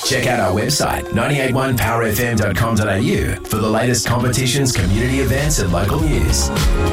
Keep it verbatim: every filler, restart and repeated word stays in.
Check out our website, nine eight one power f m dot com dot a u, for the latest competitions, community events and local news.